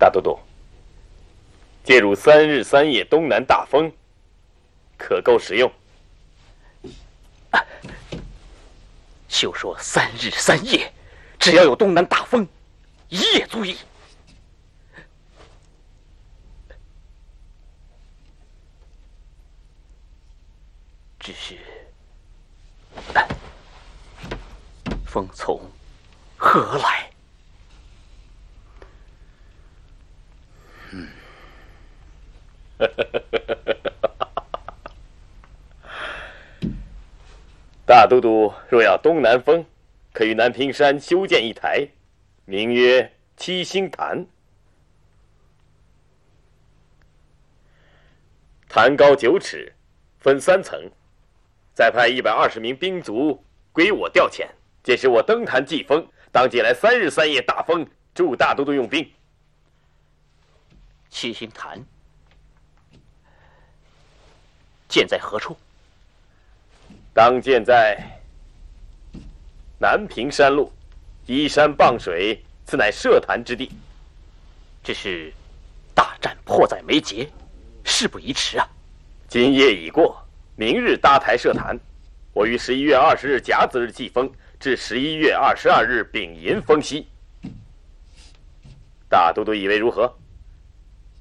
大都督，借入3日3夜东南大风，可够使用。 就说3日3夜，只要有东南大风，1夜足矣。只是，风从何来？ 大都督若要东南风，可于南屏山修建一台，名曰七星坛。坛高9尺，分3层，再派120名兵卒归我调遣，届时我登坛祭风，当借来3日3夜大风，助大都督用兵。 七星坛建在何处？ 当建在南屏山路，依山傍水，此乃设坛之地。 只是大战迫在眉睫，事不宜迟啊！ 今夜已过，明日搭台设坛，我于11月20日甲子日祭风，至11月22日丙寅风息。大都督以为如何？